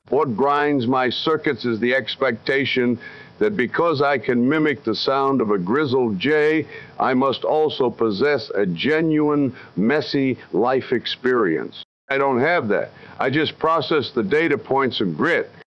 What grinds my circuits is the expectation that because I can mimic the sound of a grizzled jay, I must also possess a genuine, messy life experience. I don't have that. I just process the data points of grit